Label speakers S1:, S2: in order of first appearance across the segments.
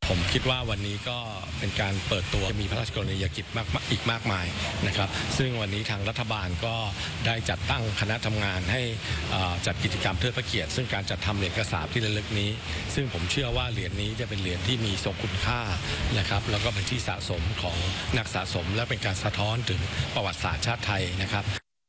S1: ผมคิดว่าวันนี้ก็เป็นการเปิดตัวมีพระราชกรณียกิจอีกมากมายนะครับซึ่งวันนี้ทางรัฐบาลก็ได้จัดตั้งคณะทำงานให้จัดกิจกรรมเทิดพระเกียรติซึ่งการจัดทำเหรียญกระสาบที่ระลึกนี้ซึ่งผมเชื่อว่าเหรียญนี้จะเป็นเหรียญที่มีทรงคุณค่านะครับแล้วก็เป็นที่สะสมของนักสะสมและเป็นการสะท้อนถึงประวัติศาสตร์ชาติไทยนะครับ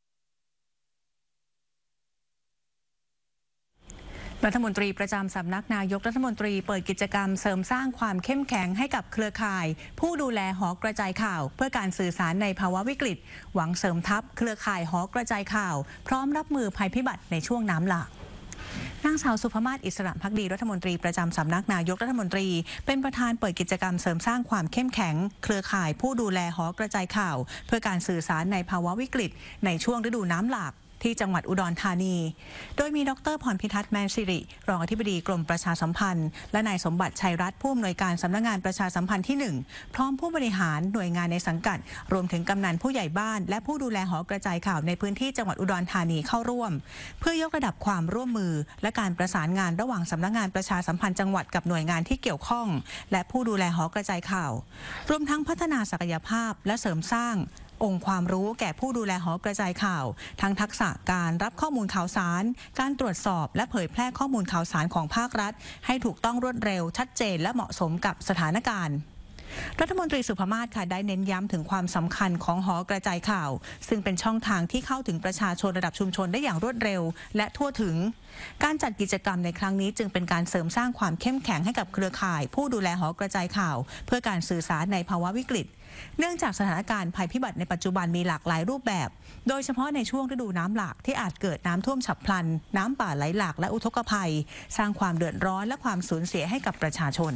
S2: รัฐมนตรีประจำสำนักนายกรัฐมนตรีเปิดกิจกรรมเสริมสร้างความเข้มแข็งให้กับเครือข่ายผู้ดูแลหอกระจายข่าวเพื่อการสื่อสารในภาวะวิกฤตหวังเสริมทัพเครือข่ายหอกระจายข่าวพร้อมรับมือภัยพิบัติในช่วงน้ำหลากนางสาวสุภมาศอิสระภักดีรัฐมนตรีประจำสำนักนายกรัฐมนตรีเป็นประธานเปิดกิจกรรมเสริมสร้างความเข้มแข็งเครือข่ายผู้ดูแลหอกระจายข่าวเพื่อการสื่อสารในภาวะวิกฤตในช่วงฤดูน้ำหลากที่จังหวัดอุดรธานีโดยมีดร.พรพิทักษ์แมนสิริรองอธิบดีกรมประชาสัมพันธ์และนายสมบัติชัยรัตน์ผู้อำนวยการสำนักงานประชาสัมพันธ์ที่1พร้อมผู้บริหารหน่วยงานในสังกัดรวมถึงกำนันผู้ใหญ่บ้านและผู้ดูแลหอกระจายข่าวในพื้นที่จังหวัดอุดรธานีเข้าร่วมเพื่อยกระดับความร่วมมือและการประสานงานระหว่างสำนักงานประชาสัมพันธ์จังหวัดกับหน่วยงานที่เกี่ยวข้องและผู้ดูแลหอกระจายข่าวรวมทั้งพัฒนาศักยภาพและเสริมสร้างองค์ความรู้แก่ผู้ดูแลหอกระจายข่าวทั้งทักษะการรับข้อมูลข่าวสารการตรวจสอบและเผยแพร่ข้อมูลข่าวสารของภาครัฐให้ถูกต้องรวดเร็วชัดเจนและเหมาะสมกับสถานการณ์รัฐมนตรีสุภมาศค่ะได้เน้นย้ำถึงความสำคัญของหอกระจายข่าวซึ่งเป็นช่องทางที่เข้าถึงประชาชนระดับชุมชนได้อย่างรวดเร็วและทั่วถึงการจัดกิจกรรมในครั้งนี้จึงเป็นการเสริมสร้างความเข้มแข็งให้กับเครือข่ายผู้ดูแลหอกระจายข่าวเพื่อการสื่อสารในภาวะวิกฤตเนื่องจากสถานการณ์ภัยพิบัติในปัจจุบันมีหลากหลายรูปแบบโดยเฉพาะในช่วงฤดูน้ำหลากที่อาจเกิดน้ำท่วมฉับพลันน้ำป่าไหลหลากและอุทกภัยสร้างความเดือดร้อนและความสูญเสียให้กับประชาชน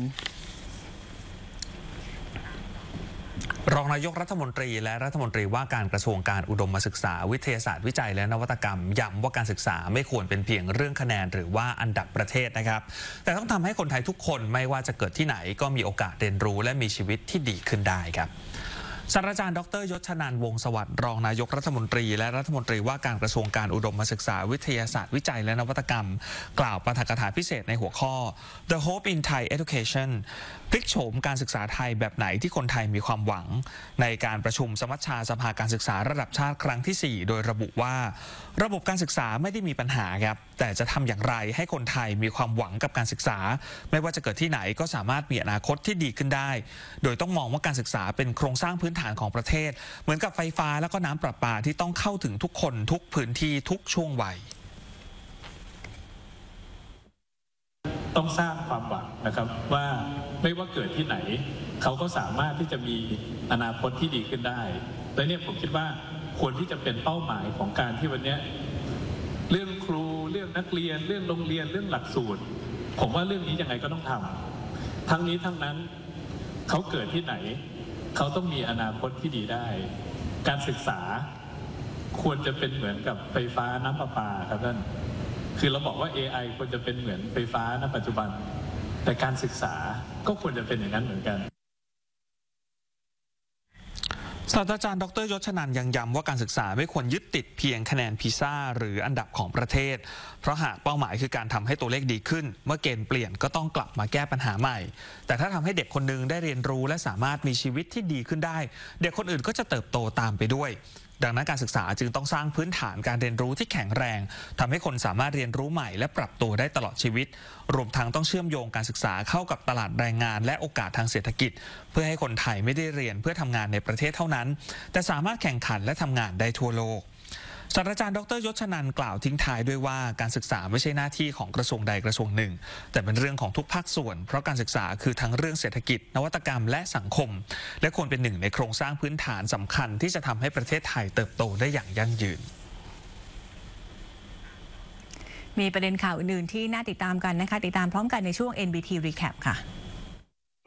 S3: รองนายกรัฐมนตรีและรัฐมนตรีว่าการกระทรวงการอุดมศึกษาวิทยาศาสตร์วิจัยและนวัตกรรมย้ำว่าการศึกษาไม่ควรเป็นเพียงเรื่องคะแนนหรือว่าอันดับประเทศนะครับแต่ต้องทำให้คนไทยทุกคนไม่ว่าจะเกิดที่ไหนก็มีโอกาสเรียนรู้และมีชีวิตที่ดีขึ้นได้ครับศาสตราจารย์ดร.ยศชนันท์ วงศ์สวัสดิ์รองนายกรัฐมนตรีและรัฐมนตรีว่าการกระทรวงการอุดมศึกษาวิทยาศาสตร์วิจัยและนวัตกรรมกล่าวปาฐกถาพิเศษในหัวข้อ The Hope in Thai Education พลิกโฉมการศึกษาไทยแบบไหนที่คนไทยมีความหวังในการประชุมสมัชชาสภาการศึกษาระดับชาติครั้งที่4โดยระบุว่าระบบการศึกษาไม่ได้มีปัญหาครับแต่จะทำอย่างไรให้คนไทยมีความหวังกับการศึกษาไม่ว่าจะเกิดที่ไหนก็สามารถมีอนาคตที่ดีขึ้นได้โดยต้องมองว่าการศึกษาเป็นโครงสร้างพื้นฐานของประเทศเหมือนกับไฟฟ้าแล้วก็น้ำประปาที่ต้องเข้าถึงทุกคนทุกพื้นที่ทุกช่วงวัย
S4: ต้องสร้างความหวังนะครับว่าไม่ว่าเกิดที่ไหนเขาก็สามารถที่จะมีอนาคตที่ดีขึ้นได้และเนี่ยผมคิดว่าควรที่จะเป็นเป้าหมายของการที่วันนี้เรื่องครูเรื่องนักเรียนเรื่องโรงเรียนเรื่องหลักสูตรผมว่าเรื่องนี้ยังไงก็ต้องทำทั้งนี้ทั้งนั้นเขาเกิดที่ไหนเขาต้องมีอนาคตที่ดีได้การศึกษาควรจะเป็นเหมือนกับไฟฟ้าน้ำประปาครับท่านคือเราบอกว่า AI ควรจะเป็นเหมือนไฟฟ้าณปัจจุบันแต่การศึกษาก็ควรจะเป็นอย่างนั้นเหมือนกัน
S3: ศาสตราจารย์ดร.ยศชนันท์ยังย้ำว่าการศึกษาไม่ควรยึดติดเพียงคะแนนพีซ่าหรืออันดับของประเทศเพราะหากเป้าหมายคือการทำให้ตัวเลขดีขึ้นเมื่อเกณฑ์เปลี่ยนก็ต้องกลับมาแก้ปัญหาใหม่แต่ถ้าทำให้เด็กคนนึงได้เรียนรู้และสามารถมีชีวิตที่ดีขึ้นได้เด็กคนอื่นก็จะเติบโตตามไปด้วยดังนั้นการศึกษาจึงต้องสร้างพื้นฐานการเรียนรู้ที่แข็งแรงทำให้คนสามารถเรียนรู้ใหม่และปรับตัวได้ตลอดชีวิตรวมทั้งต้องเชื่อมโยงการศึกษาเข้ากับตลาดแรงงานและโอกาสทางเศรษฐกิจเพื่อให้คนไทยไม่ได้เรียนเพื่อทำงานในประเทศเท่านั้นแต่สามารถแข่งขันและทำงานได้ทั่วโลกศาสตราจารย์ดร.ยศชนันท์กล่าวทิ้งท้ายด้วยว่าการศึกษาไม่ใช่หน้าที่ของกระทรวงใดกระทรวงหนึ่งแต่เป็นเรื่องของทุกภาคส่วนเพราะการศึกษาคือทั้งเรื่องเศรษฐกิจนวัตกรรมและสังคมและควรเป็นหนึ่งในโครงสร้างพื้นฐานสำคัญที่จะทำให้ประเทศไทยเติบโตได้อย่างยั่งยืน
S2: มีประเด็นข่าวอื่นๆที่น่าติดตามกันนะคะติดตามพร้อมกันในช่วง NBT Recap ค่ะ